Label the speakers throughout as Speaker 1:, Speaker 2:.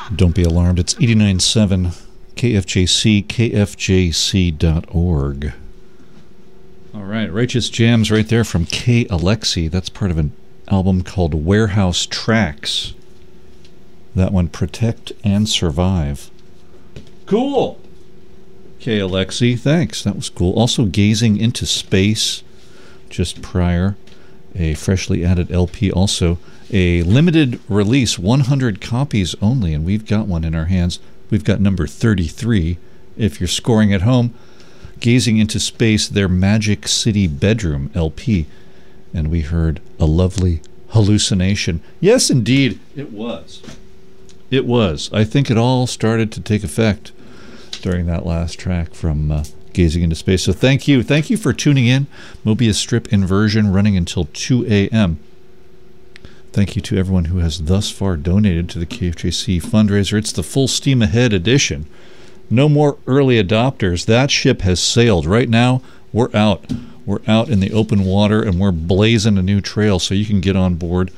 Speaker 1: Don't be alarmed. It's 89.7 KFJC, KFJC.org. All right, Righteous Jams right there from K. Alexi. That's part of an album called Warehouse Tracks. That one, Protect and Survive. Cool! K. Alexi, thanks. That was cool. Also, Gazing into Space, just prior. A freshly added LP also. A limited release, 100 copies only, and we've got one in our hands. We've got number 33. If you're scoring at home, Gazing into Space, their Magic City Bedroom LP. And we heard A Lovely Hallucination. Yes, indeed, it was. It was. I think it all started to take effect during that last track from Gazing into Space. So thank you. Thank you for tuning in. Mobius Strip Inversion running until 2 a.m. Thank you to everyone who has thus far donated to the KFJC fundraiser. It's the full steam ahead edition. No more early adopters. That ship has sailed. Right now, we're out. We're out in the open water, and we're blazing a new trail, so you can get on board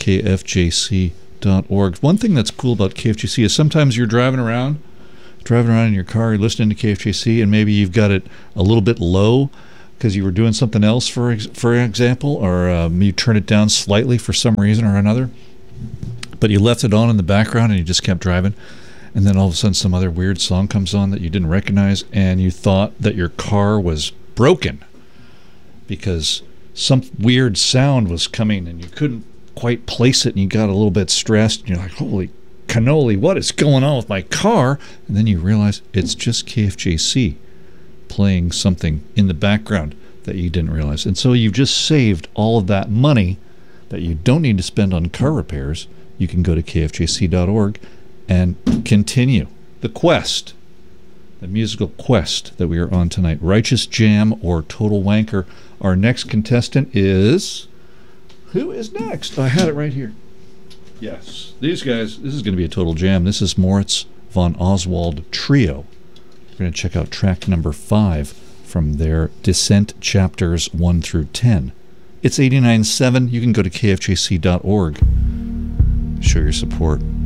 Speaker 1: KFJC.org. One thing that's cool about KFJC is sometimes you're driving around in your car, you're listening to KFJC, and maybe you've got it a little bit low because you were doing something else, for example, or you turn it down slightly for some reason or another, but you left it on in the background and you just kept driving. And then all of a sudden some other weird song comes on that you didn't recognize, and you thought that your car was broken because some weird sound was coming and you couldn't quite place it, and you got a little bit stressed, and you're like, holy cannoli, what is going on with my car? And then you realize it's just KFJC playing something in the background that you didn't realize. And so you've just saved all of that money that you don't need to spend on car repairs. You can go to KFJC.org and continue the quest, the musical quest that we are on tonight. Righteous Jam or Total Wanker. Our next contestant is... Who is next? I had it right here. Yes. These guys, this is going to be a total jam. This is Moritz von Oswald Trio. We're going to check out track number 5 from their Descent chapters 1 through 10. It's 89.7. You can go to KFJC.org. Show your support.